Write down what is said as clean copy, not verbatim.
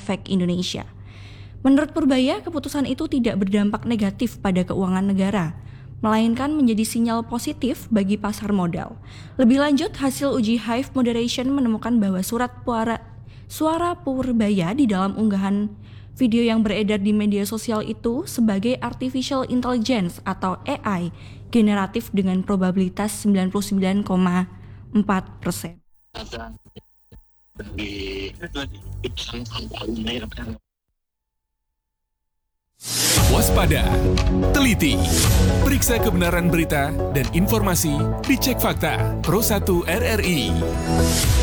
Efek Indonesia. Menurut Purbaya, keputusan itu tidak berdampak negatif pada keuangan negara, melainkan menjadi sinyal positif bagi pasar modal. Lebih lanjut, hasil uji Hive Moderation menemukan bahwa suara Purbaya di dalam unggahan video yang beredar di media sosial itu sebagai artificial intelligence atau AI generatif dengan probabilitas 99,4%. Waspada, teliti, periksa kebenaran berita dan informasi, dicek fakta. Pro 1 RRI.